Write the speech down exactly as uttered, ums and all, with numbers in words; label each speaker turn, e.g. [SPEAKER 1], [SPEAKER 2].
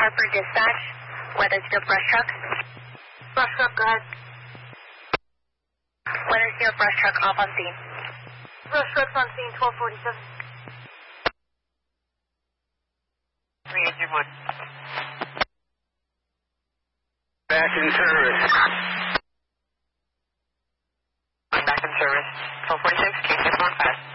[SPEAKER 1] Harper Dispatch, Weathersfield Brush Truck.
[SPEAKER 2] Brush Truck, go ahead.
[SPEAKER 1] Weathersfield Brush Truck off on scene.
[SPEAKER 2] Brush Truck's on scene, twelve forty-seven.
[SPEAKER 1] three eight zero one.
[SPEAKER 3] Back in service.
[SPEAKER 1] I'm back in service. twelve forty-six, K six one five.